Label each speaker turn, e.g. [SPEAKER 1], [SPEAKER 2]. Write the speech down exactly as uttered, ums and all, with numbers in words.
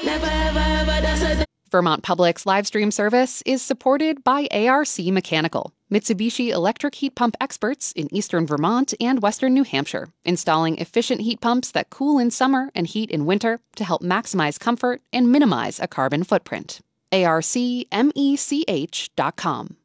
[SPEAKER 1] Vermont Public's live stream service is supported by A R C Mechanical, Mitsubishi electric heat pump experts in eastern Vermont and western New Hampshire, installing efficient heat pumps that cool in summer and heat in winter to help maximize comfort and minimize a carbon footprint. A R C mech dot com.